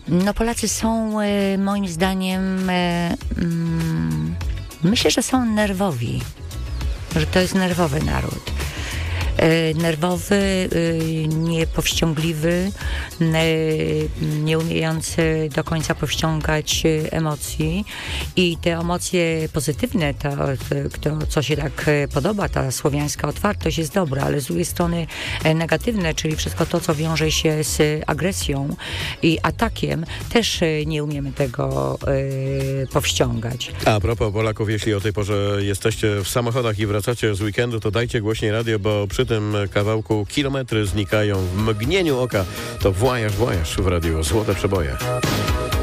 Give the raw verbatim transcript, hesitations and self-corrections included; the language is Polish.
No Polacy są e, moim zdaniem, e, mm, myślę, że są nerwowi, że to jest nerwowy naród. E, nerwowy, e, niepowściągliwy, e, nie umiejący do końca powściągać emocji i te emocje pozytywne, to, to, to co się tak podoba, ta słowiańska otwartość jest dobra, ale z drugiej strony e, negatywne, czyli wszystko to, co wiąże się z agresją i atakiem, też e, nie umiemy tego e, powściągać. A propos Polaków, jeśli o tej porze jesteście w samochodach i wracacie z weekendu, to dajcie głośniej radio, bo przy tym kawałku kilometry znikają w mgnieniu oka. To Włajasz, Włajasz w radiu Złote Przeboje.